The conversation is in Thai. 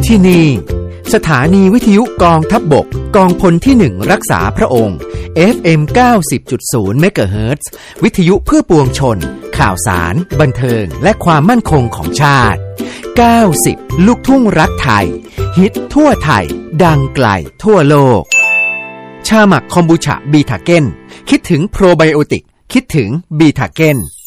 ที่นี่สถานีวิทยุกองทัพบกกองพลที่1รักษาพระองค์ FM 90.0 เมกะเฮิรตซ์ วิทยุเพื่อปวงชนข่าวสารบันเทิงและความมั่นคงของชาติ90ลูกทุ่งรักไทยฮิตทั่วไทยดังไกลทั่วโลกชาหมักคอมบูชาบีทาเก้นคิดถึงโปรไบโอติกคิดถึงบีทาเก้น